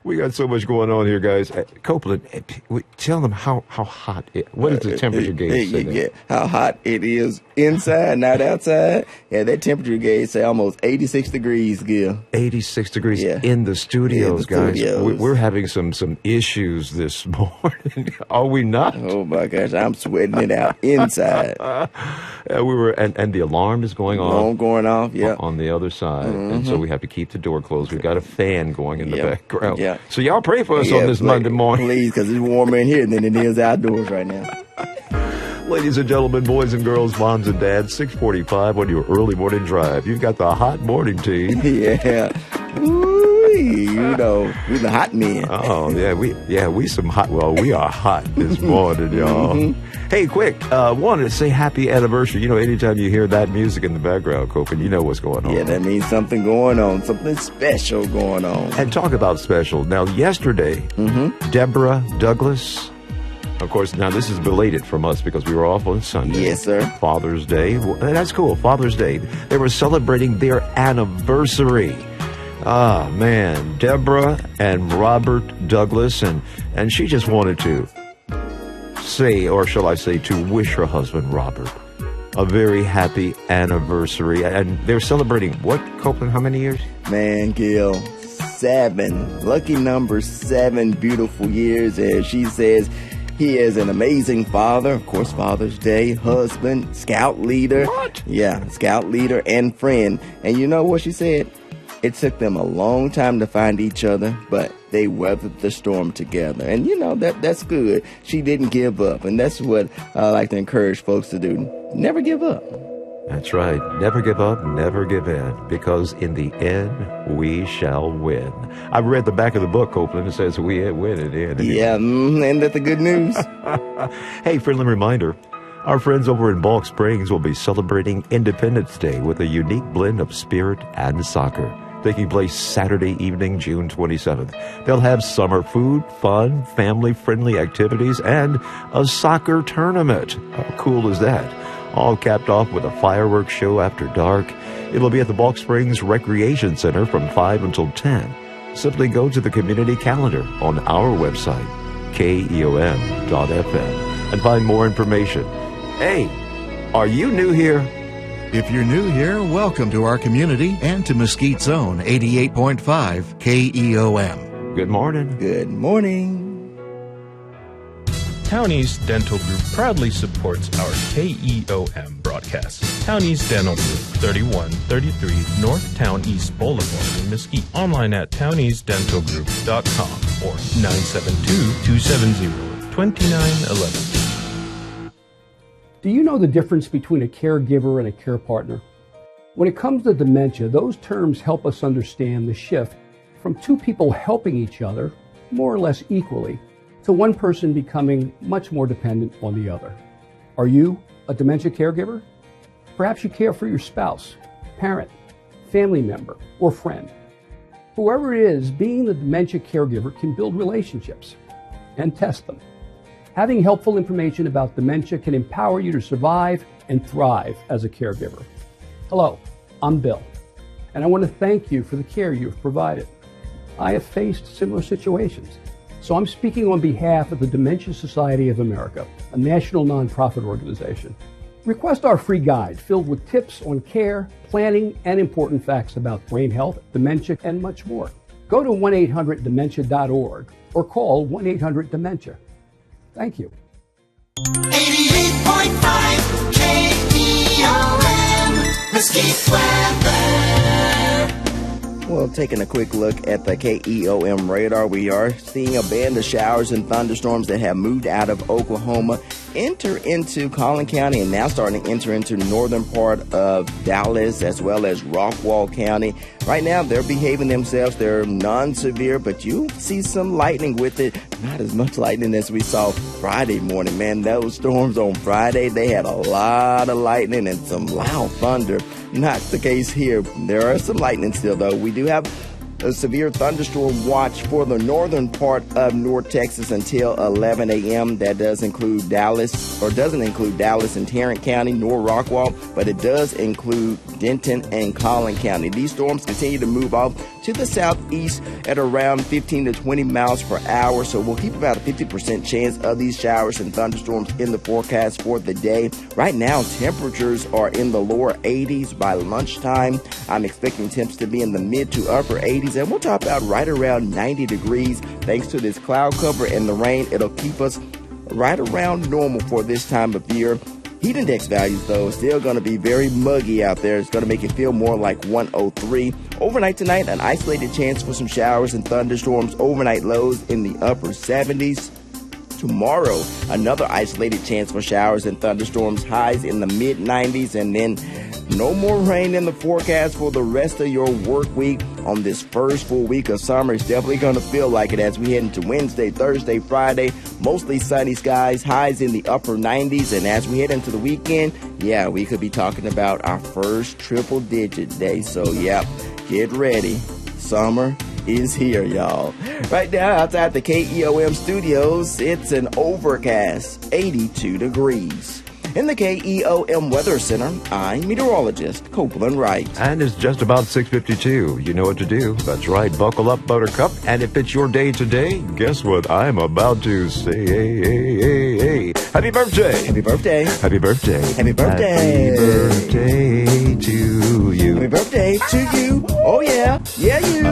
We got so much going on here, guys. Copeland, tell them how hot what is the temperature gauge say? Yeah, how hot it is inside, not outside. Yeah, that temperature gauge say almost 86 degrees, Gil. 86 degrees in the studios, guys. Studios. We're having some issues this morning. Are we not? Oh, my gosh. I'm sweating it out inside. And the alarm is going off. Going off, yeah. On the other side. And so we have to keep the door closed. We've got a fan going in the background. Yeah. So y'all pray for us on this Monday morning. Please, because it's warmer in here than it is outdoors right now. Ladies and gentlemen, boys and girls, moms and dads, 6:45 on your early morning drive. You've got the hot morning team. Yeah. Ooh, you know, we the hot men. Oh, yeah, we some hot. Well, we are hot this morning, y'all. Hey, quick, wanted to say happy anniversary. You know, anytime you hear that music in the background, Copen, you know what's going on. Yeah, that means something going on, something special going on. And talk about special. Now, yesterday, Deborah Douglas. Of course, now this is belated from us because we were off on Sunday. Yes, sir. Father's Day. Well, that's cool. Father's Day. They were celebrating their anniversary. Ah, man. Deborah and Robert Douglas. And she just wanted to say, or shall I say, to wish her husband, Robert, a very happy anniversary. And they're celebrating what, Copeland? How many years? Man, Gil, 7. Lucky number 7 beautiful years. As she says, he is an amazing father, of course, Father's Day, husband, scout leader. What? Yeah, scout leader and friend. And you know what she said? It took them a long time to find each other, but they weathered the storm together. And, you know, that's good. She didn't give up. And that's what I like to encourage folks to do. Never give up. That's right. Never give up, never give in, because in the end, we shall win. I've read the back of the book, Copeland. It says we win in the end. Yeah, and that's the good news. Hey, friendly reminder. Our friends over in Balk Springs will be celebrating Independence Day with a unique blend of spirit and soccer, taking place Saturday evening, June 27th. They'll have summer food, fun, family-friendly activities, and a soccer tournament. How cool is that? All capped off with a fireworks show after dark. It'll be at the Balk Springs Recreation Center from 5 until 10. Simply go to the community calendar on our website, keom.fm, and find more information. Hey, are you new here? If you're new here, welcome to our community and to Mesquite's own 88.5 KEOM. Good morning. Good morning. Townies Dental Group proudly supports our KEOM broadcast. Townies Dental Group, 3133 North Town East Boulevard in Mesquite. Online at towniesdentalgroup.com or 972-270-2911. Do you know the difference between a caregiver and a care partner? When it comes to dementia, those terms help us understand the shift from two people helping each other, more or less equally, to one person becoming much more dependent on the other. Are you a dementia caregiver? Perhaps you care for your spouse, parent, family member, or friend. Whoever it is, being the dementia caregiver can build relationships and test them. Having helpful information about dementia can empower you to survive and thrive as a caregiver. Hello, I'm Bill, and I want to thank you for the care you've provided. I have faced similar situations, so I'm speaking on behalf of the Dementia Society of America, a national nonprofit organization. Request our free guide filled with tips on care, planning, and important facts about brain health, dementia, and much more. Go to 1-800-DEMENTIA.org or call 1-800-DEMENTIA. Thank you. 88.5 KEOM, Mesquite weather. Well, taking a quick look at the KEOM radar, we are seeing a band of showers and thunderstorms that have moved out of Oklahoma, enter into Collin County, and now starting to enter into the northern part of Dallas as well as Rockwall County. Right now, they're behaving themselves. They're non-severe, but you see some lightning with it. Not as much lightning as we saw Friday morning. Man, those storms on Friday, they had a lot of lightning and some loud thunder. Not the case here. There are some lightning still, though. We do have a severe thunderstorm watch for the northern part of North Texas until 11 a.m. That doesn't include Dallas and Tarrant County, nor Rockwall, but it does include Denton and Collin County. These storms continue to move off to the southeast at around 15 to 20 miles per hour, so we'll keep about a 50% chance of these showers and thunderstorms in the forecast for the day. Right now, temperatures are in the lower 80s. By lunchtime, I'm expecting temps to be in the mid to upper 80s, and we'll top out right around 90 degrees. Thanks to this cloud cover and the rain, it'll keep us right around normal for this time of year. Heat index values, though, still going to be very muggy out there. It's going to make it feel more like 103. Overnight tonight, an isolated chance for some showers and thunderstorms. Overnight lows in the upper 70s. Tomorrow, another isolated chance for showers and thunderstorms. Highs in the mid 90s, and then no more rain in the forecast for the rest of your work week. On this first full week of summer, it's definitely going to feel like it as we head into Wednesday, Thursday, Friday. Mostly sunny skies, highs in the upper 90s. And as we head into the weekend, yeah, we could be talking about our first triple-digit day. So, yeah, get ready. Summer is here, y'all. Right now, outside the KEOM studios, it's an overcast 82 degrees. In the KEOM Weather Center, I'm meteorologist Copeland Wright. And it's just about 6:52. You know what to do. That's right. Buckle up, Buttercup. And if it's your day today, guess what I'm about to say? Hey. Happy birthday. Happy birthday. Happy birthday. Happy birthday. Happy birthday to you. Happy birthday to you. Oh, yeah. Yeah, you.